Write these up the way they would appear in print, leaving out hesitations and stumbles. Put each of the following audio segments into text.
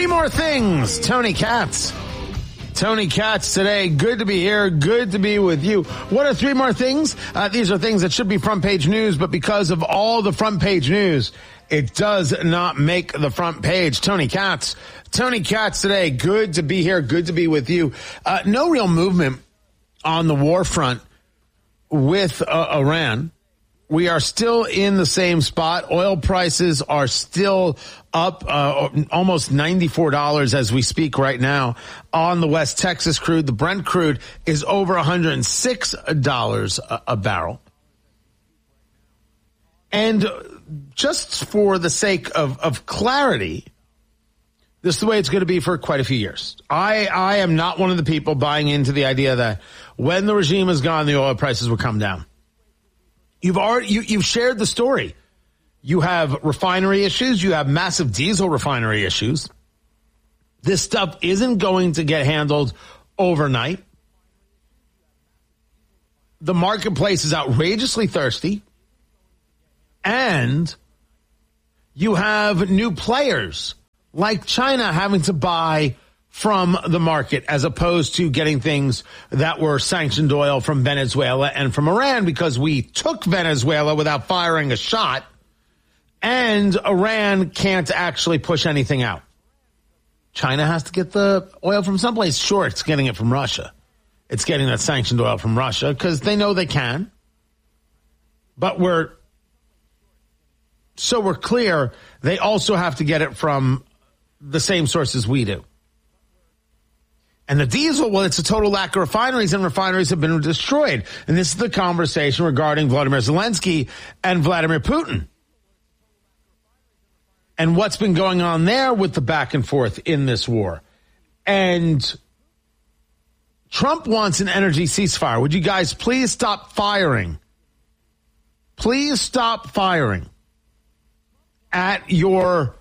Three more things. Tony Katz. Tony Katz today. Good to be here. Good to be with you. What are three more things? These are things that should be front page news, but because of all the front page news, it does not make the front page. Tony Katz. Tony Katz today. Good to be here. Good to be with you. No real movement on the war front with Iran. We are still in the same spot. Oil prices are still up almost $94 as we speak right now on the West Texas crude. The Brent crude is over $106 a barrel. And just for the sake of clarity, this is the way it's going to be for quite a few years. I am not one of the people buying into the idea that when the regime is gone, the oil prices will come down. You've shared the story. You have refinery issues. You have massive diesel refinery issues. This stuff isn't going to get handled overnight. The marketplace is outrageously thirsty. And you have new players like China having to buy from the market as opposed to getting things that were sanctioned oil from Venezuela and from Iran, because we took Venezuela without firing a shot, and Iran can't actually push anything out. China has to get the oil from someplace. Sure, it's getting it from Russia. It's getting that sanctioned oil from Russia because they know they can. But we're clear, they also have to get it from the same sources we do. And the diesel, well, it's a total lack of refineries, and refineries have been destroyed. And this is the conversation regarding Vladimir Zelensky and Vladimir Putin. And what's been going on there with the back and forth in this war. And Trump wants an energy ceasefire. Would you guys please stop firing? Please stop firing at your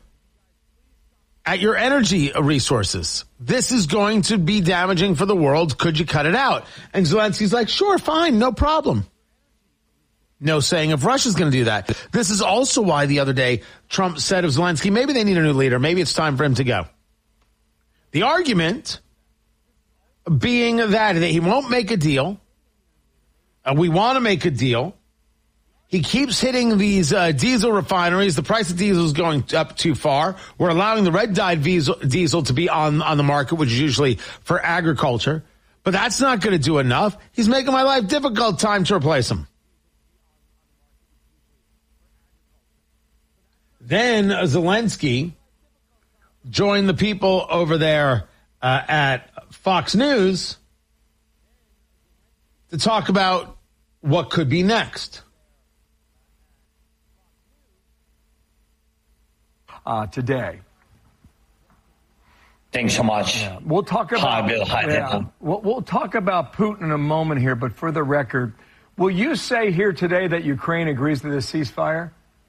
energy resources. This is going to be damaging for the world. Could you cut it out? And Zelensky's like, sure, fine, no problem. No saying if Russia's going to do that. This is also why the other day Trump said of Zelensky, maybe they need a new leader. Maybe it's time for him to go. The argument being that he won't make a deal. We want to make a deal. He keeps hitting these diesel refineries. The price of diesel is going up too far. We're allowing the red-dyed diesel to be on the market, which is usually for agriculture. But that's not going to do enough. He's making my life difficult. Time to replace him. Then Zelensky joined the people over there at Fox News to talk about what could be next. Today. Thanks so much. Yeah. We'll talk about. Hi, Bill. Hi, yeah, we'll talk about Putin in a moment here, but for the record, will you say here today that Ukraine agrees to this ceasefire?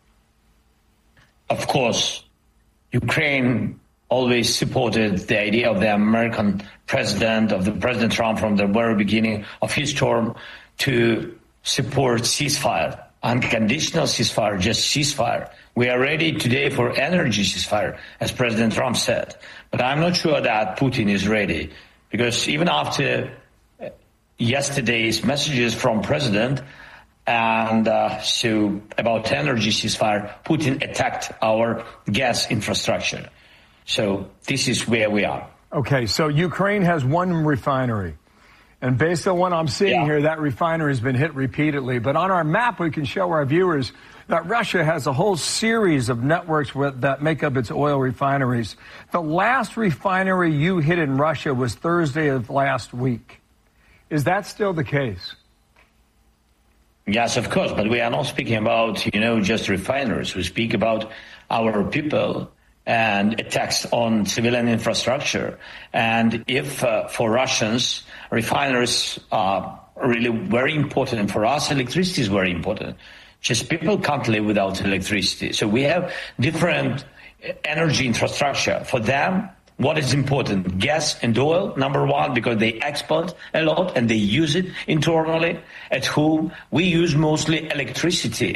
Of course. Ukraine always supported the idea of the American president, of the President Trump from the very beginning of his term, to support ceasefire. Unconditional ceasefire, just ceasefire. We are ready today for energy ceasefire, as President Trump said. But I'm not sure that Putin is ready, because even after yesterday's messages from President and so about energy ceasefire, Putin attacked our gas infrastructure. So this is where we are. Okay, so Ukraine has one refinery. And based on what I'm seeing here, that refinery has been hit repeatedly. But on our map, we can show our viewers that Russia has a whole series of networks that make up its oil refineries. The last refinery you hit in Russia was Thursday of last week. Is that still the case? Yes, of course. But we are not speaking about, just refineries. We speak about our people and attacks on civilian infrastructure. And if for Russians, refineries are really very important, for us, electricity is very important. Just people can't live without electricity. So we have different energy infrastructure. For them, what is important? Gas and oil, number one, because they export a lot and they use it internally. At home, we use mostly electricity.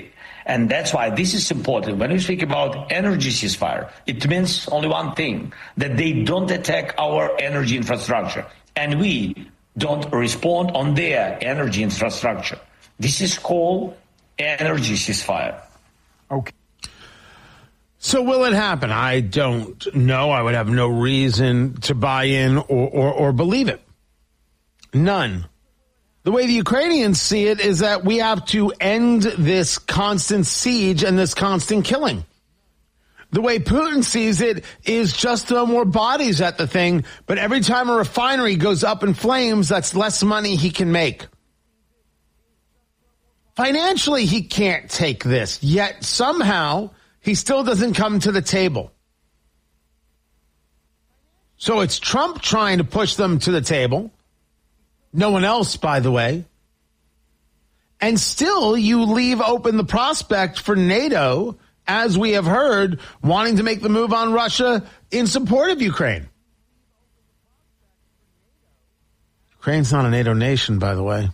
And that's why this is important. When we speak about energy ceasefire, it means only one thing, that they don't attack our energy infrastructure and we don't respond on their energy infrastructure. This is called energy ceasefire. Okay. So will it happen? I don't know. I would have no reason to buy in or believe it. None. The way the Ukrainians see it is that we have to end this constant siege and this constant killing. The way Putin sees it is just throw more bodies at the thing, but every time a refinery goes up in flames, that's less money he can make. Financially, he can't take this, yet somehow he still doesn't come to the table. So it's Trump trying to push them to the table. No one else, by the way. And still you leave open the prospect for NATO, as we have heard, wanting to make the move on Russia in support of Ukraine. Ukraine's not a NATO nation, by the way.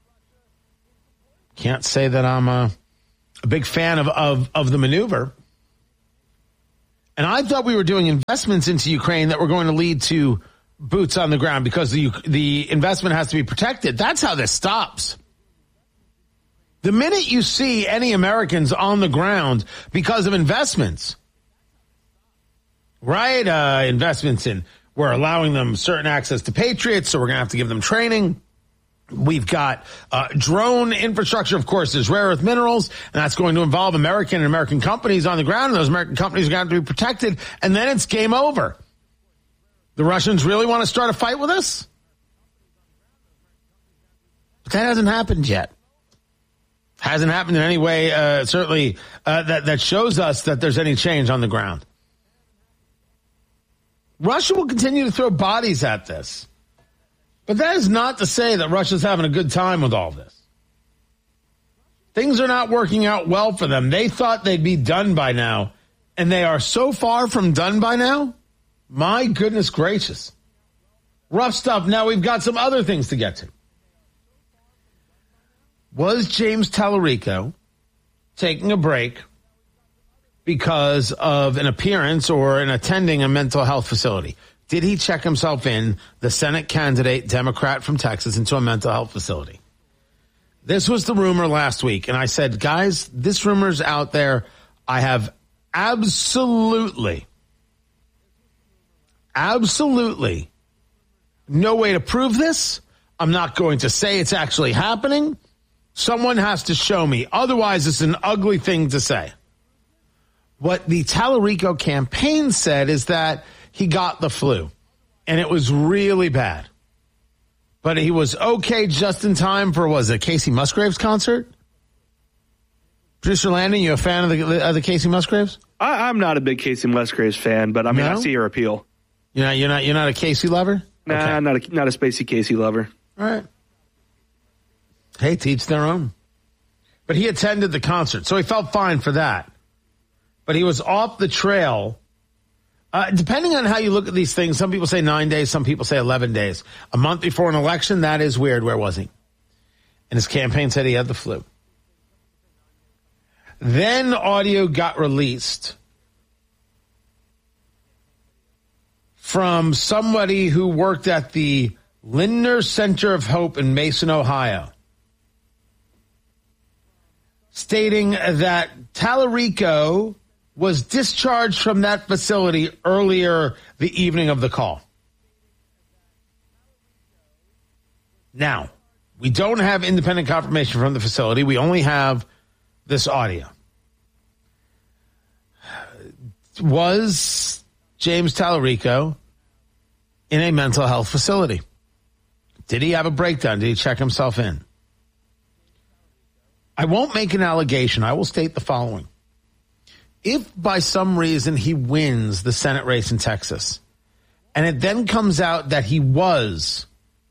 Can't say that I'm a big fan of the maneuver. And I thought we were doing investments into Ukraine that were going to lead to boots on the ground because the investment has to be protected. That's how this stops. The minute you see any Americans on the ground because of investments, right? Investments in, we're allowing them certain access to Patriots, so we're going to have to give them training. We've got drone infrastructure. Of course, there's rare earth minerals, and that's going to involve American companies on the ground, and those American companies are going to have to be protected, and then it's game over. The Russians really want to start a fight with us? But that hasn't happened yet. Hasn't happened in any way, certainly, that shows us that there's any change on the ground. Russia will continue to throw bodies at this. But that is not to say that Russia's having a good time with all this. Things are not working out well for them. They thought they'd be done by now, and they are so far from done by now. My goodness gracious. Rough stuff. Now we've got some other things to get to. Was James Tallarico taking a break because of an appearance or an attending a mental health facility? Did he check himself in, the Senate candidate, Democrat from Texas, into a mental health facility? This was the rumor last week, and I said, guys, this rumor's out there. I have absolutely no way to prove this. I'm not going to say it's actually happening. Someone has to show me. Otherwise, it's an ugly thing to say. What the Tallarico campaign said is that he got the flu, and it was really bad. But he was okay just in time for, was it Casey Musgraves concert? Producer Landon, you a fan of the Casey Musgraves? I'm not a big Casey Musgraves fan, but I mean, no? I see your appeal. You're not a Casey lover? Nah, okay. I'm not a Spacey Casey lover. All right. Hey, to each their own. But he attended the concert, so he felt fine for that. But he was off the trail. Depending on how you look at these things, some people say 9 days, some people say 11 days. A month before an election, that is weird. Where was he? And his campaign said he had the flu. Then audio got released from somebody who worked at the Lindner Center of Hope in Mason, Ohio, stating that Tallarico was discharged from that facility earlier the evening of the call. Now, we don't have independent confirmation from the facility. We only have this audio. Was James Tallarico in a mental health facility? Did he have a breakdown? Did he check himself in? I won't make an allegation. I will state the following. If by some reason he wins the Senate race in Texas, and it then comes out that he was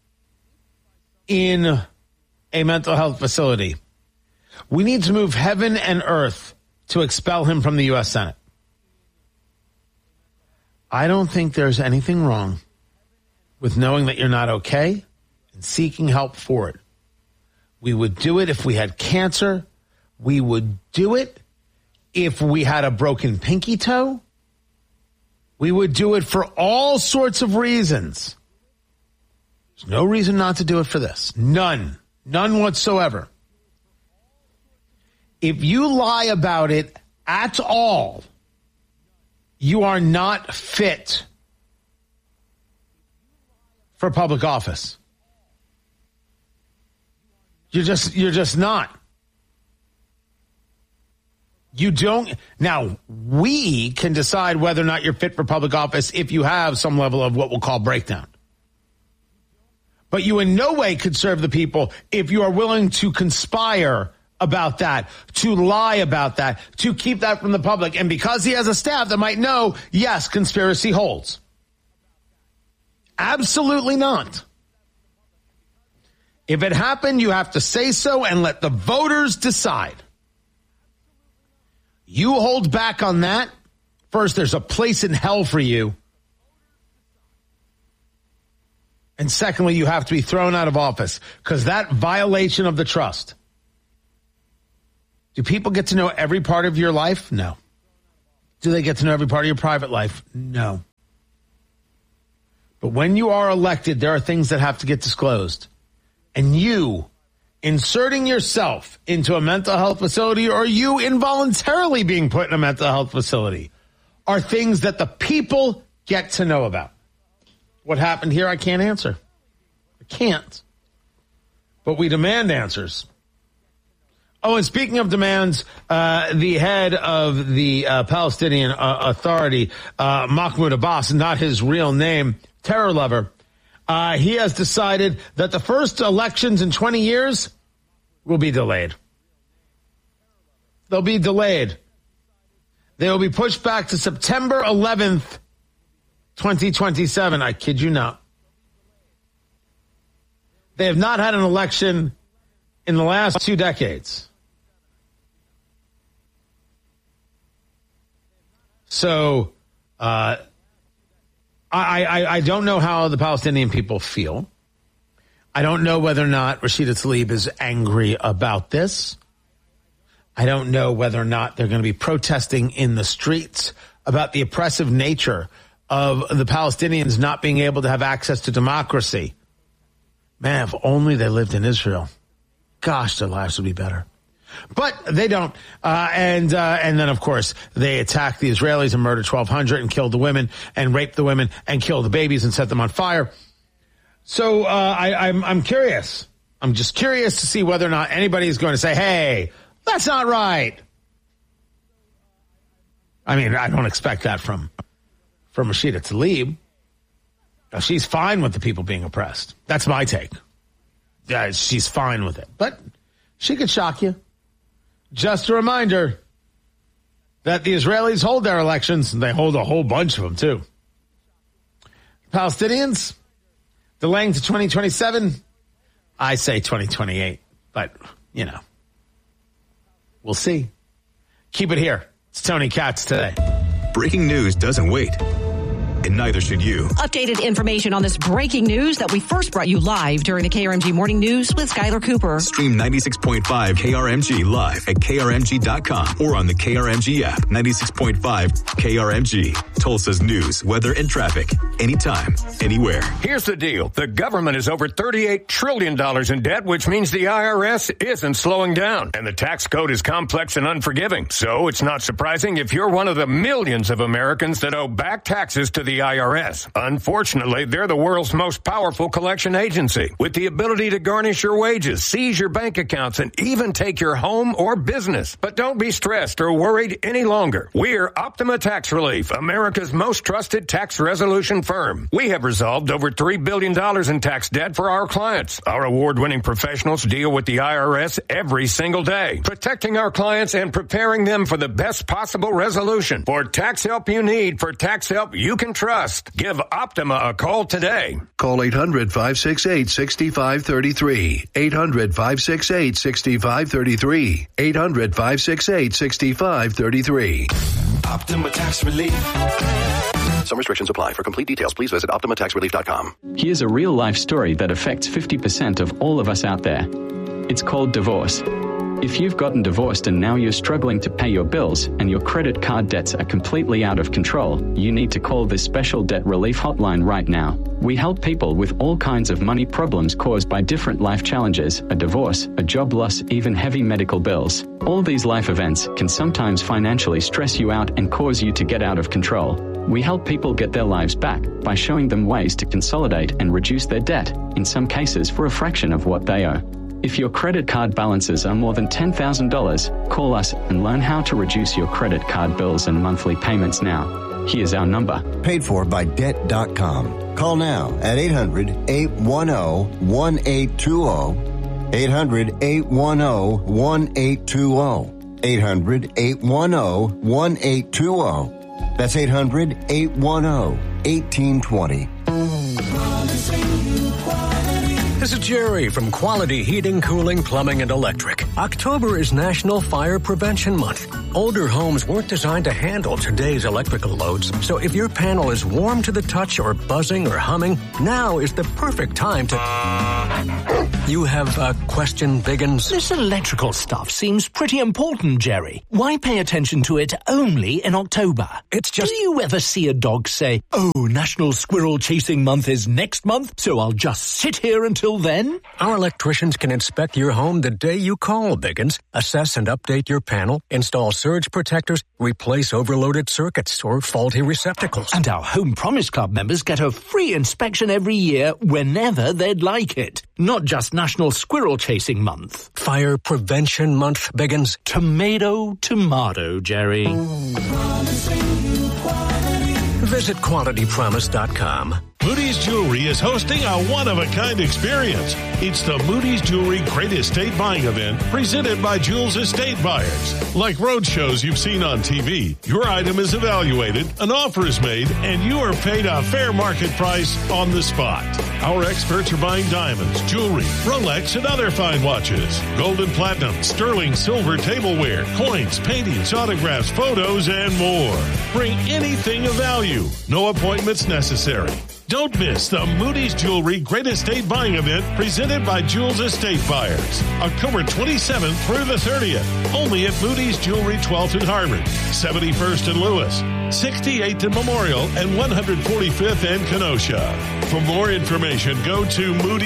in a mental health facility, we need to move heaven and earth to expel him from the U.S. Senate. I don't think there's anything wrong with knowing that you're not okay and seeking help for it. We would do it if we had cancer. We would do it if we had a broken pinky toe. We would do it for all sorts of reasons. There's no reason not to do it for this. None. None whatsoever. If you lie about it at all, you are not fit for public office. You're just not. You don't. Now, we can decide whether or not you're fit for public office if you have some level of what we'll call breakdown. But you in no way could serve the people if you are willing to conspire about that, to lie about that, to keep that from the public. And because he has a staff that might know, yes, conspiracy holds. Absolutely not. If it happened, you have to say so and let the voters decide. You hold back on that, first, there's a place in hell for you. And secondly, you have to be thrown out of office because that violation of the trust. Do people get to know every part of your life? No. Do they get to know every part of your private life? No. But when you are elected, there are things that have to get disclosed. And you inserting yourself into a mental health facility or you involuntarily being put in a mental health facility are things that the people get to know about. What happened here, I can't answer. I can't. But we demand answers. Oh, and speaking of demands, the head of the Palestinian Authority, Mahmoud Abbas, not his real name, terror lover, he has decided that the first elections in 20 years will be delayed. They'll be delayed. They will be pushed back to September 11th, 2027. I kid you not. They have not had an election in the last 2 decades. So, I don't know how the Palestinian people feel. I don't know whether or not Rashida Tlaib is angry about this. I don't know whether or not they're going to be protesting in the streets about the oppressive nature of the Palestinians not being able to have access to democracy. Man, if only they lived in Israel. Gosh, their lives would be better. But they don't. And then, of course, they attacked the Israelis and murdered 1,200 and killed the women and raped the women and killed the babies and set them on fire. So I'm curious. I'm just curious to see whether or not anybody is going to say, hey, that's not right. I mean, I don't expect that from Rashida Tlaib. She's fine with the people being oppressed. That's my take. Yeah, she's fine with it. But she could shock you. Just a reminder that the Israelis hold their elections, and they hold a whole bunch of them, too. Palestinians delaying to 2027. I say 2028, but, you know, we'll see. Keep it here. It's Tony Katz today. Breaking news doesn't wait. And neither should you. Updated information on this breaking news that we first brought you live during the KRMG Morning News with Skylar Cooper. Stream 96.5 KRMG live at KRMG.com or on the KRMG app. 96.5 KRMG. Tulsa's news, weather, and traffic. Anytime, anywhere. Here's the deal. The government is over $38 trillion in debt, which means the IRS isn't slowing down. And the tax code is complex and unforgiving. So it's not surprising if you're one of the millions of Americans that owe back taxes to the IRS. Unfortunately, they're the world's most powerful collection agency with the ability to garnish your wages, seize your bank accounts, and even take your home or business. But don't be stressed or worried any longer. We're Optima Tax Relief, America's most trusted tax resolution firm. We have resolved over $3 billion in tax debt for our clients. Our award-winning professionals deal with the IRS every single day, protecting our clients and preparing them for the best possible resolution. For tax help you need, for tax help you can trust. Give Optima a call today. Call 800-568-6533. 800-568-6533. 800-568-6533. Optima Tax Relief. Some restrictions apply. For complete details, please visit OptimaTaxRelief.com. Here's a real-life story that affects 50% of all of us out there. It's called divorce. If you've gotten divorced and now you're struggling to pay your bills and your credit card debts are completely out of control, you need to call this special debt relief hotline right now. We help people with all kinds of money problems caused by different life challenges, a divorce, a job loss, even heavy medical bills. All these life events can sometimes financially stress you out and cause you to get out of control. We help people get their lives back by showing them ways to consolidate and reduce their debt, in some cases for a fraction of what they owe. If your credit card balances are more than $10,000, call us and learn how to reduce your credit card bills and monthly payments now. Here's our number. Paid for by Debt.com. Call now at 800-810-1820. 800-810-1820. 800-810-1820. That's 800-810-1820. This is Jerry from Quality Heating, Cooling, Plumbing, and Electric. October is National Fire Prevention Month. Older homes weren't designed to handle today's electrical loads, so if your panel is warm to the touch or buzzing or humming, now is the perfect time to... You have a question, Biggins? This electrical stuff seems pretty important, Jerry. Why pay attention to it only in October? It's just... Do you ever see a dog say, "Oh, National Squirrel Chasing Month is next month, so I'll just sit here until then"? Our electricians can inspect your home the day you call, Biggins, assess and update your panel, install surge protectors, replace overloaded circuits or faulty receptacles. And our Home Promise Club members get a free inspection every year whenever they'd like it. Not just National Squirrel Chasing Month. Fire Prevention Month, Biggins. Tomato, Jerry. Visit QualityPromise.com. Moody's Jewelry is hosting a one-of-a-kind experience. It's the Moody's Jewelry Great Estate Buying Event presented by Jules Estate Buyers. Like road shows you've seen on TV, your item is evaluated, an offer is made, and you are paid a fair market price on the spot. Our experts are buying diamonds, jewelry, Rolex, and other fine watches, gold and platinum, sterling, silver, tableware, coins, paintings, autographs, photos, and more. Bring anything of value. No appointments necessary. Don't miss the Moody's Jewelry Great Estate Buying Event presented by Jules Estate Buyers. October 27th through the 30th. Only at Moody's Jewelry 12th and Harvard, 71st and Lewis, 68th and Memorial, and 145th and Kenosha. For more information, go to Moody's